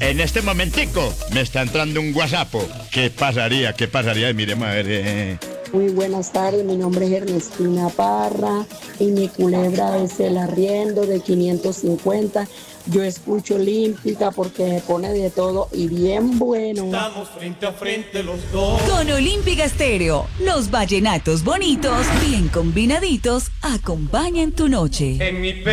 En este momentico me está entrando un WhatsApp. ¿Qué pasaría? ¿Qué pasaría? Miremos a ver. Muy buenas tardes, mi nombre es Ernestina Parra y mi culebra es el arriendo de 550. Yo escucho Olímpica porque me pone de todo y bien bueno. Estamos frente a frente los dos. Con Olímpica Estéreo, los vallenatos bonitos, bien combinaditos, acompañan tu noche. En mi